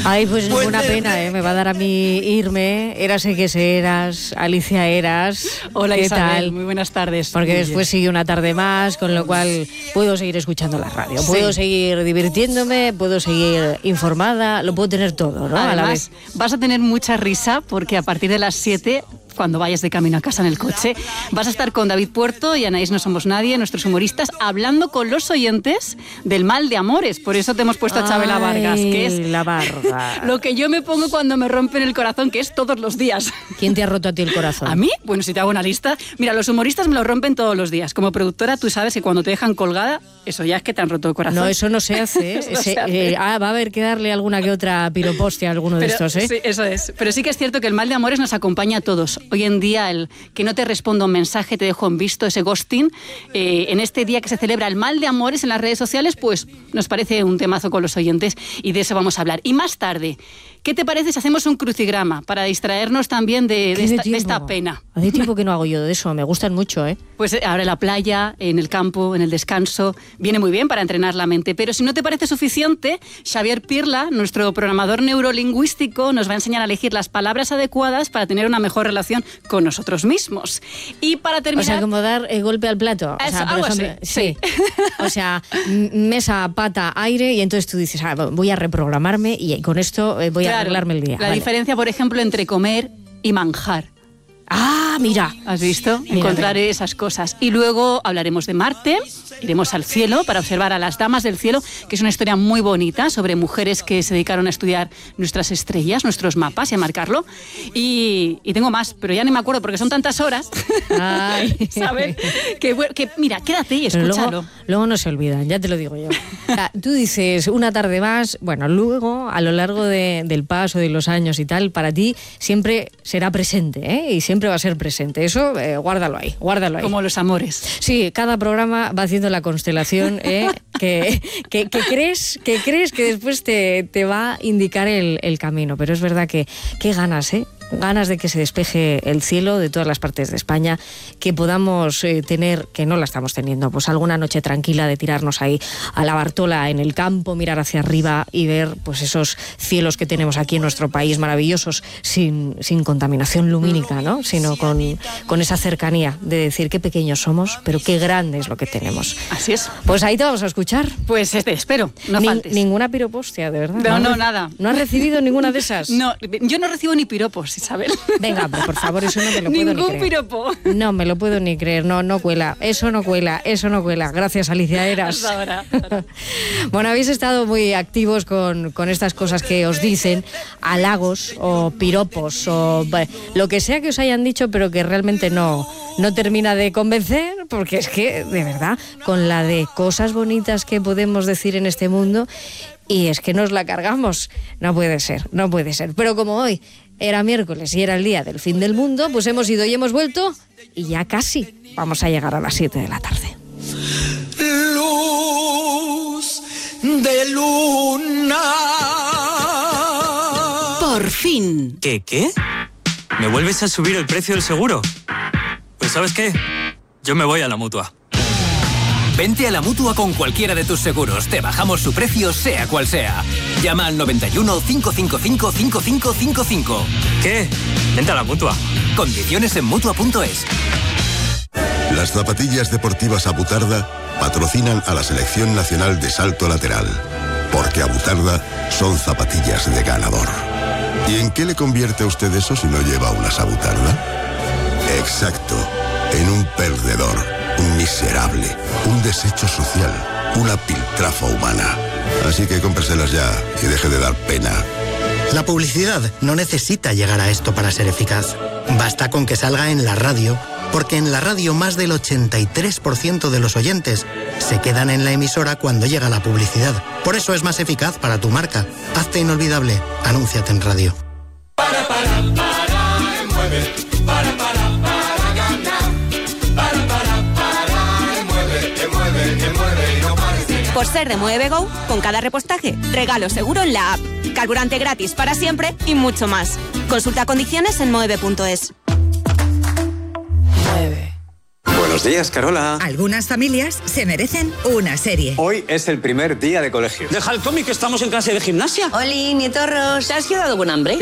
Ay, pues ninguna pena, me va a dar a mí irme. Érase que eras, Alicia Eras. Hola ¿Qué Isabel, tal? muy buenas tardes. Porque después sigue una tarde más, con lo cual puedo seguir escuchando la radio, puedo seguir divirtiéndome, puedo seguir informada, lo puedo tener todo, ¿no? Además, a la vez. Vas a tener mucha risa porque a partir de las 7... cuando vayas de camino a casa en el coche, vas a estar con David Puerto y Anaís No Somos Nadie, nuestros humoristas, hablando con los oyentes del mal de amores. Por eso te hemos puesto a Chabela Vargas, que es la Vargas. Lo que yo me pongo cuando me rompen el corazón, que es todos los días. ¿Quién te ha roto a ti el corazón? ¿A mí? Bueno, si te hago una lista. Mira, los humoristas me lo rompen todos los días. Como productora, tú sabes que cuando te dejan colgada, eso ya es que te han roto el corazón. No, eso no se hace. Va a haber que darle alguna que otra piropostia a alguno de estos, ¿eh? Sí, eso es. Pero sí que es cierto que el mal de amores nos acompaña a todos. Hoy en día, el que no te responda un mensaje, te dejo en visto, ese ghosting, en este día que se celebra el mal de amores en las redes sociales, pues nos parece un temazo con los oyentes y de eso vamos a hablar. Y más tarde, ¿qué te parece si hacemos un crucigrama para distraernos también de esta pena? Hace tiempo que no hago yo de eso, me gustan mucho, ¿eh? Pues ahora en la playa, en el campo, en el descanso, viene muy bien para entrenar la mente. Pero si no te parece suficiente, Xavier Pirla, nuestro programador neurolingüístico, nos va a enseñar a elegir las palabras adecuadas para tener una mejor relación con nosotros mismos. Y para terminar... O sea, como dar golpe al plato. O sea, por ejemplo, sí. O sea, mesa, pata, aire, y entonces tú dices, voy a reprogramarme y con esto voy a arreglarme el día. La diferencia, por ejemplo, entre comer y manjar. Ah, mira. ¿Has visto? Encontrar esas cosas. Y luego hablaremos de Marte, iremos al cielo para observar a las damas del cielo, que es una historia muy bonita sobre mujeres que se dedicaron a estudiar nuestras estrellas, nuestros mapas y a marcarlo. Y tengo más, pero ya ni me acuerdo porque son tantas horas. Ay. ¿Sabes? Que mira, quédate y escúchalo. Luego no se olvidan, ya te lo digo yo. O sea, tú dices una tarde más, bueno, luego a lo largo del paso de los años y tal, para ti siempre será presente, ¿eh? Y siempre va a ser presente. Eso, guárdalo ahí. Como los amores. Sí, cada programa va haciendo la constelación, que crees que después te va a indicar el camino. Pero es verdad que qué ganas, ganas de que se despeje el cielo de todas las partes de España, que podamos tener, que no la estamos teniendo, pues alguna noche tranquila de tirarnos ahí a la Bartola en el campo, mirar hacia arriba y ver pues esos cielos que tenemos aquí en nuestro país maravillosos, sin contaminación lumínica, ¿no? Sino con esa cercanía de decir qué pequeños somos, pero qué grande es lo que tenemos. Así es. Pues ahí te vamos a escuchar. Pues espero, no faltes. Ninguna piropostia, de verdad. No, nada. ¿No has recibido ninguna de esas? No, yo no recibo ni piropos, Isabel. Venga, por favor, eso no me lo puedo ni creer. Ningún piropo. No me lo puedo ni creer, no cuela. Eso no cuela. Gracias, Alicia Eras. Hasta ahora. Bueno, habéis estado muy activos con estas cosas que os dicen, halagos o piropos o lo que sea que os hayan dicho, pero que realmente no termina de convencer, porque es que, de verdad, con la de cosas bonitas que podemos decir en este mundo, y es que nos la cargamos. No puede ser. Pero como hoy era miércoles y era el día del fin del mundo, pues hemos ido y hemos vuelto y ya casi vamos a llegar a las 7 de la tarde. Luz de luna. Por fin. ¿Qué? ¿Me vuelves a subir el precio del seguro? Pues ¿sabes qué? Yo me voy a la Mutua. Vente a la Mutua con cualquiera de tus seguros. Te bajamos su precio, sea cual sea. Llama al 91 555 5555. ¿Qué? Vente a la Mutua. Condiciones en Mutua.es. Las zapatillas deportivas Abutarda patrocinan a la Selección Nacional de Salto Lateral. Porque Abutarda son zapatillas de ganador. ¿Y en qué le convierte a usted eso si no lleva unas Abutarda? Exacto, en un perdedor, un miserable, un desecho social, una piltrafa humana. Así que cómpreselas ya y deje de dar pena. La publicidad no necesita llegar a esto para ser eficaz. Basta con que salga en la radio, porque en la radio más del 83% de los oyentes se quedan en la emisora cuando llega la publicidad. Por eso es más eficaz para tu marca. Hazte inolvidable. Anúnciate en radio. Mueve. Para ganar. Mueve y no pares de ganar. Por ser de Mueve Go, con cada repostaje, regalo seguro en la app, carburante gratis para siempre y mucho más. Consulta condiciones en mueve.es. Bueno, Buenos días, Carola. Algunas familias se merecen una serie. Hoy es el primer día de colegio. Deja el cómic, que estamos en clase de gimnasia. Oli, nietorros, ¿te has quedado con hambre?